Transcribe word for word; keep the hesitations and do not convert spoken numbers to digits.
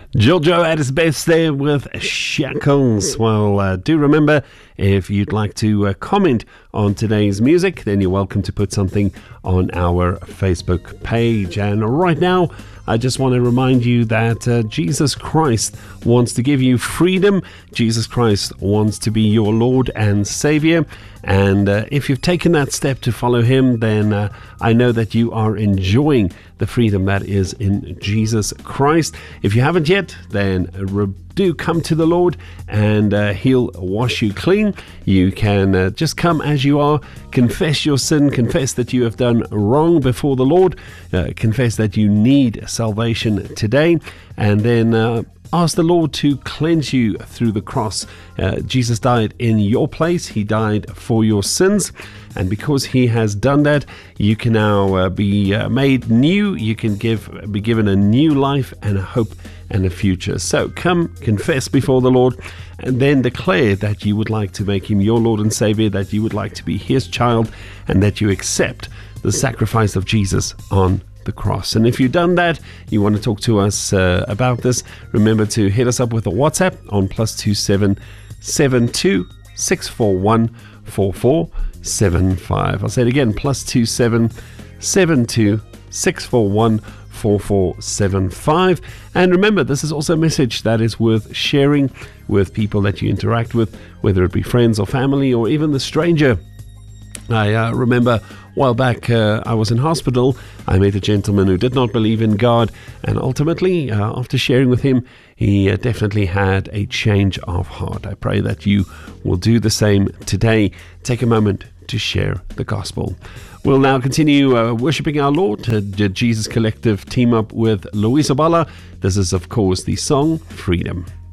Giorgio at his best there with Shackles. Well, uh, do remember, if you'd like to uh, comment on today's music, then you're welcome to put something on our Facebook page. And right now, I just want to remind you that uh, Jesus Christ wants to give you freedom. Jesus Christ wants to be your Lord and Savior. And uh, if you've taken that step to follow Him, then uh, I know that you are enjoying the freedom that is in Jesus Christ. If you haven't yet, then re- do come to the Lord and uh, He'll wash you clean. You can uh, just come as you are, confess your sin, confess that you have done wrong before the Lord, uh, confess that you need salvation today, and then uh, ask the Lord to cleanse you through the cross. Uh, Jesus died in your place. He died for your sins. And because He has done that, you can now uh, be uh, made new. You can give, be given a new life and a hope and a future. So come, confess before the Lord, and then declare that you would like to make Him your Lord and Savior, that you would like to be His child, and that you accept the sacrifice of Jesus on the cross. And if you've done that, you want to talk to us uh, about this, remember to hit us up with a WhatsApp on plus two seven seven two six four one four four seven five. I'll say it again, plus two seven seven two six four one four four seven five. And remember, this is also a message that is worth sharing with people that you interact with, whether it be friends or family or even the stranger. I uh, remember a while back, uh, I was in hospital. I met a gentleman who did not believe in God, and ultimately, uh, after sharing with him, he uh, definitely had a change of heart. I pray that you will do the same today. Take a moment to share the gospel. We'll now continue uh, worshiping our Lord. Uh, the Jesus Collective team up with Luis Abala. This is, of course, the song Freedom.